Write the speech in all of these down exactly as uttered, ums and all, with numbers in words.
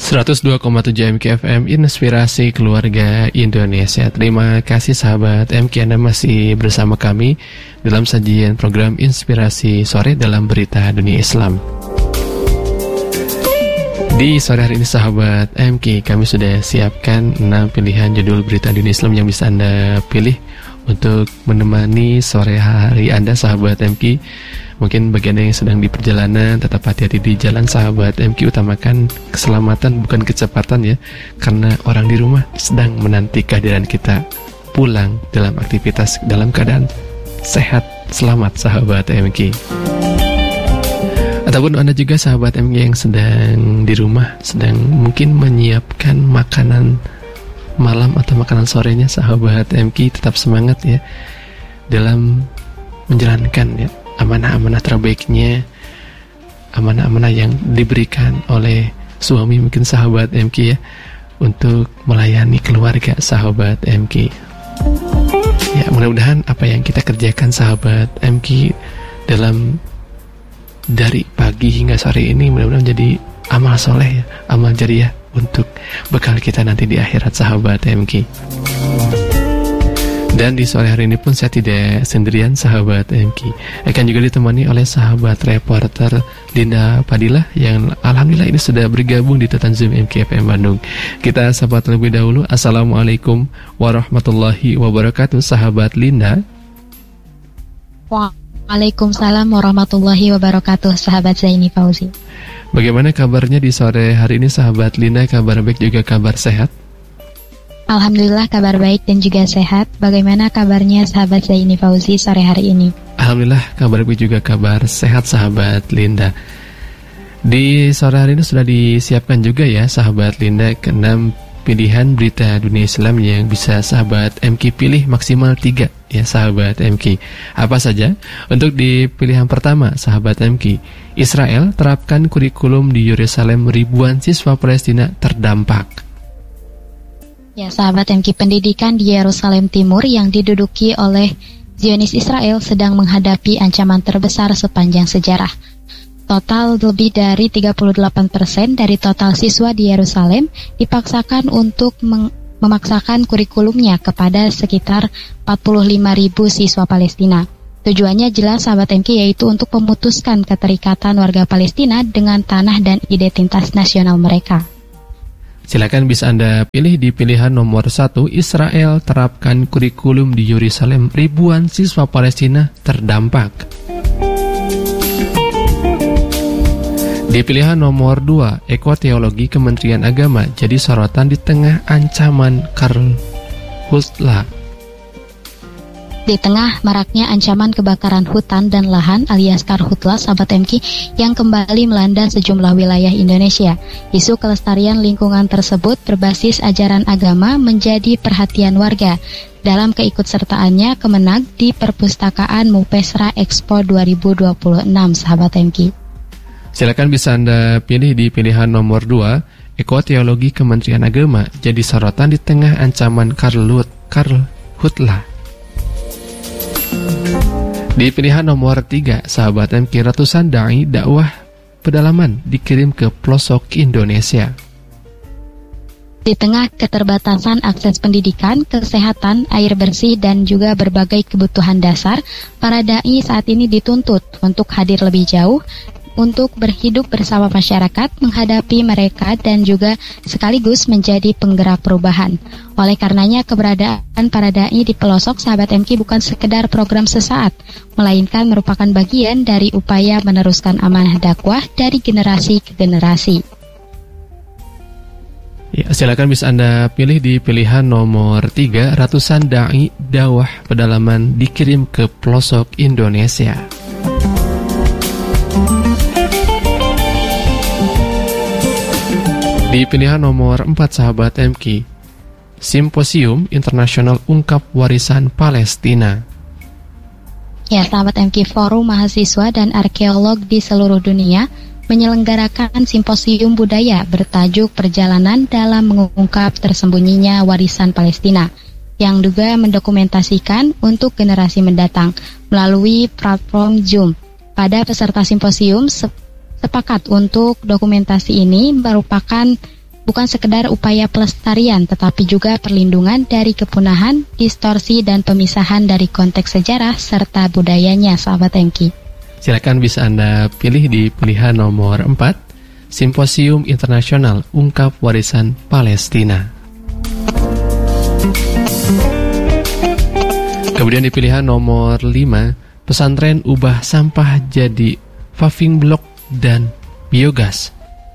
seratus dua koma tujuh M K F M Inspirasi Keluarga Indonesia. Terima kasih sahabat M K, Anda masih bersama kami dalam sajian program Inspirasi Sore dalam Berita Dunia Islam. Di sore hari ini sahabat M K, kami sudah siapkan enam pilihan judul berita dunia Islam yang bisa Anda pilih untuk menemani sore hari Anda sahabat M K. Mungkin bagi Anda yang sedang di perjalanan, tetap hati-hati di jalan sahabat M K. Utamakan keselamatan bukan kecepatan ya, karena orang di rumah sedang menanti kehadiran kita pulang dalam aktivitas dalam keadaan sehat, selamat sahabat M K. Ataupun Anda juga sahabat M K yang sedang di rumah, sedang mungkin menyiapkan makanan malam atau makanan sorenya sahabat M K, tetap semangat ya dalam menjalankan ya amanah-amanah terbaiknya, amanah-amanah yang diberikan oleh suami mungkin sahabat M K ya, untuk melayani keluarga sahabat M K. Ya, mudah-mudahan apa yang kita kerjakan sahabat M K dalam dari pagi hingga sore ini mudah-mudahan menjadi amal soleh ya, amal jariah untuk bekal kita nanti di akhirat sahabat M K. Dan di sore hari ini pun saya tidak sendirian sahabat M K, akan juga ditemani oleh sahabat reporter Linda Padilah yang alhamdulillah ini sudah bergabung di Tetan Zoom M K F M Bandung. Kita sapa terlebih dahulu. Assalamualaikum warahmatullahi wabarakatuh sahabat Linda. Waalaikumsalam warahmatullahi wabarakatuh sahabat Zaini Fauzi. Bagaimana kabarnya di sore hari ini sahabat Linda? Kabar baik juga kabar sehat? Alhamdulillah kabar baik dan juga sehat. Bagaimana kabarnya sahabat Zaini Fauzi sore hari ini? Alhamdulillah kabar baik juga kabar sehat sahabat Linda. Di sore hari ini sudah disiapkan juga ya sahabat Linda keenam pilihan berita dunia Islam yang bisa sahabat M K pilih maksimal tiga ya sahabat M K. Apa saja? Untuk di pilihan pertama sahabat M K, Israel terapkan kurikulum di Yerusalem, ribuan siswa Palestina terdampak. Ya sahabat M K, pendidikan di Yerusalem Timur yang diduduki oleh Zionis Israel sedang menghadapi ancaman terbesar sepanjang sejarah. Total lebih dari tiga puluh delapan persen dari total siswa di Yerusalem dipaksakan untuk meng- memaksakan kurikulumnya kepada sekitar empat puluh lima ribu siswa Palestina. Tujuannya jelas sahabat M K, yaitu untuk memutuskan keterikatan warga Palestina dengan tanah dan identitas nasional mereka. Silakan bisa Anda pilih di pilihan nomor satu, Israel terapkan kurikulum di Yerusalem, ribuan siswa Palestina terdampak. Di pilihan nomor dua, ekoteologi Kementerian Agama jadi sorotan di tengah ancaman karhutlah. Di tengah maraknya ancaman kebakaran hutan dan lahan alias karhutlah sahabat M K yang kembali melanda sejumlah wilayah Indonesia, isu kelestarian lingkungan tersebut berbasis ajaran agama menjadi perhatian warga. Dalam keikutsertaannya Kemenag di Perpustakaan Mupesra Expo dua ribu dua puluh enam sahabat M K. Silakan bisa Anda pilih di pilihan nomor dua, ekoteologi Kementerian Agama jadi sorotan di tengah ancaman karlut karhutlah. Di pilihan nomor tiga, sahabat M K, ratusan dai dakwah pedalaman dikirim ke pelosok Indonesia. Di tengah keterbatasan akses pendidikan, kesehatan, air bersih, dan juga berbagai kebutuhan dasar, para dai saat ini dituntut untuk hadir lebih jauh untuk berhidup bersama masyarakat, menghadapi mereka dan juga sekaligus menjadi penggerak perubahan. Oleh karenanya keberadaan para dai di pelosok sahabat M K bukan sekedar program sesaat, melainkan merupakan bagian dari upaya meneruskan amanah dakwah dari generasi ke generasi. Ya, silakan bisa Anda pilih di pilihan nomor tiga, ratusan dai dakwah pedalaman dikirim ke pelosok Indonesia. Di pilihan nomor empat sahabat M K, Simposium Internasional Ungkap Warisan Palestina. Ya sahabat M K, Forum Mahasiswa dan Arkeolog di seluruh dunia menyelenggarakan simposium budaya bertajuk Perjalanan dalam Mengungkap Tersembunyinya Warisan Palestina, yang juga mendokumentasikan untuk generasi mendatang melalui platform Zoom. Pada peserta simposium sepakat untuk dokumentasi ini merupakan bukan sekedar upaya pelestarian, tetapi juga perlindungan dari kepunahan, distorsi, dan pemisahan dari konteks sejarah serta budayanya, sahabat M K. Silakan bisa Anda pilih di pilihan nomor empat, Simposium Internasional Ungkap Warisan Palestina. Kemudian di pilihan nomor lima, pesantren ubah sampah jadi paving block dan biogas.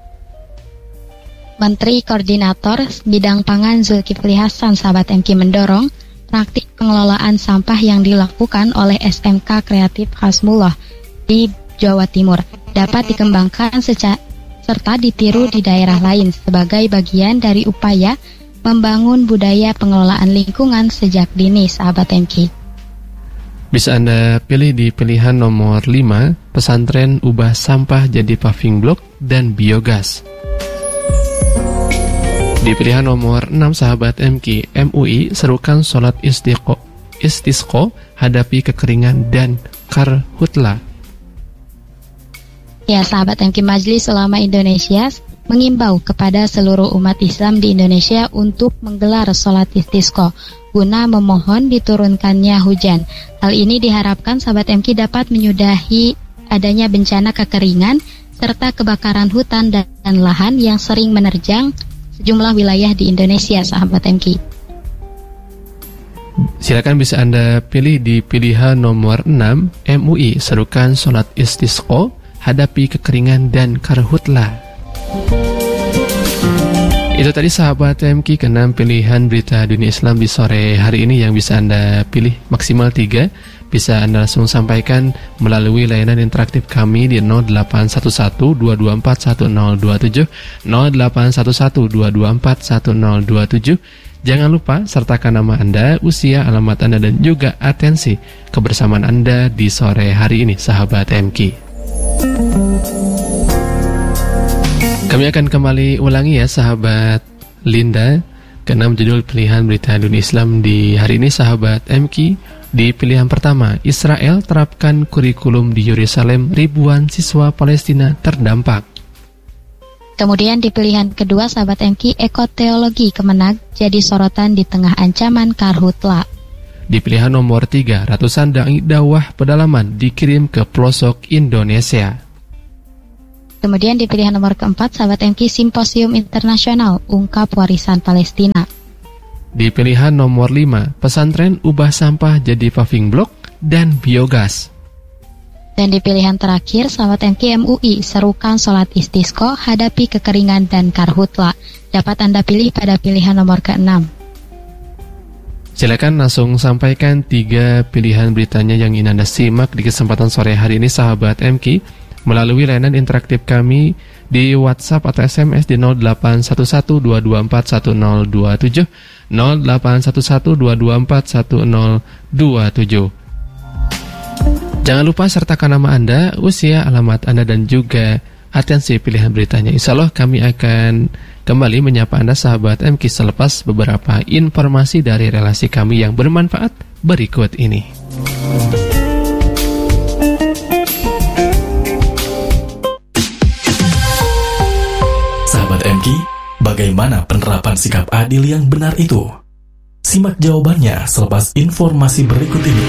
Menteri Koordinator Bidang Pangan Zulkifli Hasan, sahabat M K, mendorong praktik pengelolaan sampah yang dilakukan oleh S M K Kreatif Hasmullah di Jawa Timur dapat dikembangkan secara serta ditiru di daerah lain sebagai bagian dari upaya membangun budaya pengelolaan lingkungan sejak dini, sahabat M K. Bisa Anda pilih di pilihan nomor lima, pesantren ubah sampah jadi paving block dan biogas. Di pilihan nomor enam, sahabat M K, M U I serukan sholat istiqo, istisqo hadapi kekeringan dan karhutla. Ya, sahabat M K, Majelis Ulama Indonesia mengimbau kepada seluruh umat Islam di Indonesia untuk menggelar sholat istisqa guna memohon diturunkannya hujan. Hal ini diharapkan sahabat M K dapat menyudahi adanya bencana kekeringan serta kebakaran hutan dan lahan yang sering menerjang sejumlah wilayah di Indonesia, sahabat M K. Silakan bisa Anda pilih di pilihan nomor enam, M U I serukan sholat istisqa hadapi kekeringan dan karhutla. Itu tadi sahabat M K keenam pilihan berita dunia Islam di sore hari ini yang bisa Anda pilih maksimal tiga. Bisa Anda langsung sampaikan melalui layanan interaktif kami di nol delapan satu satu dua dua empat satu nol dua tujuh, nol delapan satu satu dua dua empat satu nol dua tujuh. Jangan lupa sertakan nama Anda, usia, alamat Anda, dan juga atensi kebersamaan Anda di sore hari ini, sahabat M K. Kami akan kembali ulangi ya, sahabat Linda, keenam judul pilihan berita dunia Islam di hari ini, sahabat M K. Di pilihan pertama, Israel terapkan kurikulum di Yerusalem, ribuan siswa Palestina terdampak. Kemudian di pilihan kedua, sahabat M K, ekoteologi Kemenag jadi sorotan di tengah ancaman karhutla. Di pilihan nomor tiga, ratusan dai dakwah pedalaman dikirim ke pelosok Indonesia. Kemudian di pilihan nomor keempat, sahabat M K, Simposium Internasional Ungkap Warisan Palestina. Di pilihan nomor lima, pesantren ubah sampah jadi paving block dan biogas. Dan di pilihan terakhir, sahabat M K, M U I serukan sholat istisqa hadapi kekeringan dan karhutla. Dapat Anda pilih pada pilihan nomor keenam. Silakan langsung sampaikan tiga pilihan beritanya yang ingin Anda simak di kesempatan sore hari ini, sahabat M K, melalui layanan interaktif kami di WhatsApp atau S M S di nol delapan satu satu dua dua empat satu nol dua tujuh, nol delapan satu satu dua dua empat satu nol dua tujuh. Jangan lupa sertakan nama Anda, usia, alamat Anda, dan juga atensi pilihan beritanya. Insya Allah kami akan kembali menyapa Anda, sahabat M K, selepas beberapa informasi dari relasi kami yang bermanfaat berikut ini. M K, bagaimana penerapan sikap adil yang benar itu? Simak jawabannya selepas informasi berikut ini.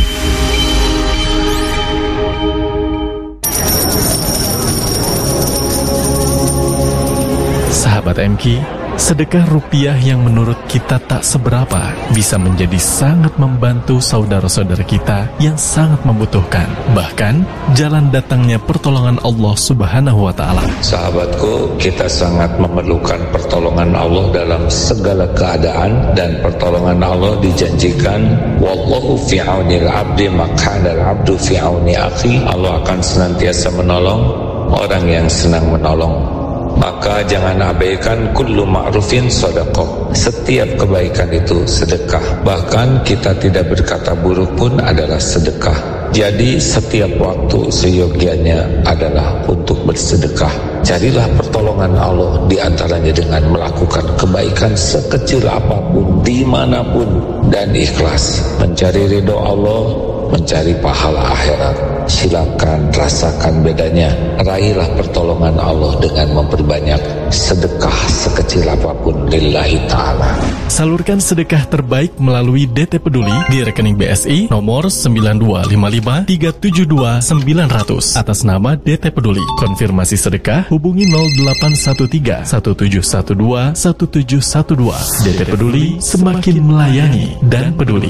Sahabat M K, sedekah rupiah yang menurut kita tak seberapa bisa menjadi sangat membantu saudara-saudara kita yang sangat membutuhkan. Bahkan, jalan datangnya pertolongan Allah Subhanahu wa Ta'ala. Sahabatku, kita sangat memerlukan pertolongan Allah dalam segala keadaan, dan pertolongan Allah dijanjikan, wallahu fi aunil abdi makana al-abdu fi auni akhi. Allah akan senantiasa menolong orang yang senang menolong. Maka jangan abaikan kullu ma'rufin sedekah. Setiap kebaikan itu sedekah. Bahkan kita tidak berkata buruk pun adalah sedekah. Jadi setiap waktu seyogianya adalah untuk bersedekah. Carilah pertolongan Allah di antaranya dengan melakukan kebaikan sekecil apapun, dimanapun, dan ikhlas. Mencari ridho Allah, mencari pahala akhirat. Silakan rasakan bedanya. Raihlah pertolongan Allah dengan memperbanyak sedekah sekecil apapun lillahi ta'ala. Salurkan sedekah terbaik melalui D T Peduli di rekening B S I nomor sembilan dua lima lima tiga tujuh dua sembilan nol nol atas nama D T Peduli. Konfirmasi sedekah hubungi nol delapan satu tiga satu tujuh satu dua satu tujuh satu dua. D T Peduli, semakin melayani dan peduli.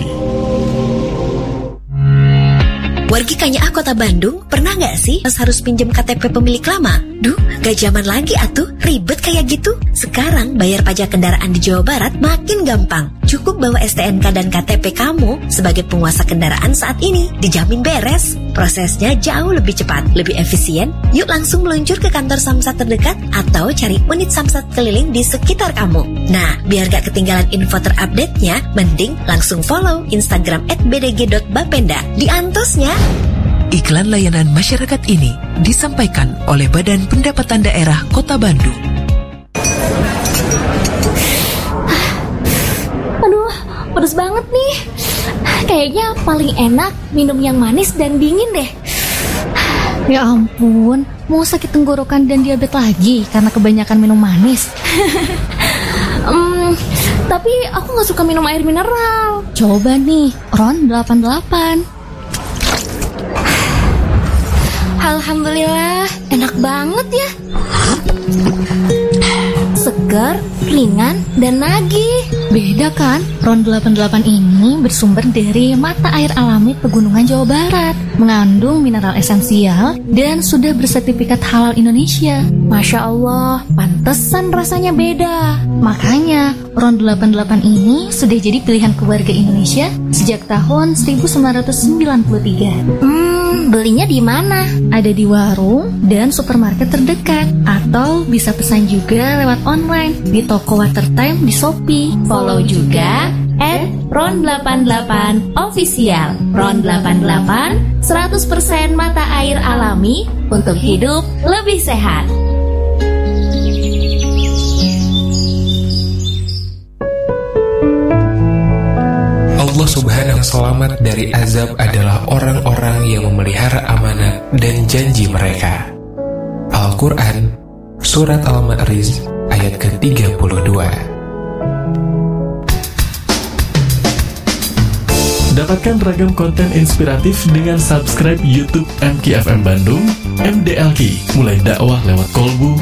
Wargi Kanyaah Kota Bandung, pernah nggak sih harus pinjam K T P pemilik lama? Duh, gak zaman lagi atuh, ribet kayak gitu. Sekarang bayar pajak kendaraan di Jawa Barat makin gampang. Cukup bawa S T N K dan K T P kamu sebagai penguasa kendaraan saat ini, dijamin beres. Prosesnya jauh lebih cepat, lebih efisien. Yuk langsung meluncur ke kantor Samsat terdekat atau cari unit Samsat keliling di sekitar kamu. Nah, biar gak ketinggalan info terupdate-nya, mending langsung follow Instagram at b d g dot bapenda. Di antosnya. Iklan layanan masyarakat ini disampaikan oleh Badan Pendapatan Daerah Kota Bandung. Aduh, pedes banget nih. Kayaknya paling enak minum yang manis dan dingin deh. Ya ampun, mau sakit tenggorokan dan diabetes lagi karena kebanyakan minum manis. um, Tapi aku gak suka minum air mineral. Coba nih, Ron delapan delapan. Alhamdulillah, enak banget ya. Segar, ringan, dan nagih. Beda kan? Ron delapan delapan ini bersumber dari mata air alami Pegunungan Jawa Barat, mengandung mineral esensial dan sudah bersertifikat halal Indonesia. Masya Allah, pantesan rasanya beda. Makanya Ron delapan delapan ini sudah jadi pilihan keluarga Indonesia sejak tahun seribu sembilan ratus sembilan puluh tiga. Hmm, belinya di mana? Ada di warung dan supermarket terdekat, atau bisa pesan juga lewat online di toko Watertime di Shopee. Follow juga at Ron delapan delapan Official. Ron delapan delapan, seratus persen mata air alami untuk hidup lebih sehat. Allah Subhanahu selamat dari azab adalah orang-orang yang memelihara amanat dan janji mereka. Al-Quran, Surat Al-Ma'arij, ayat ke tiga puluh dua. Dapatkan ragam konten inspiratif dengan subscribe YouTube M K F M Bandung, M D L Q, mulai dakwah lewat kolbu,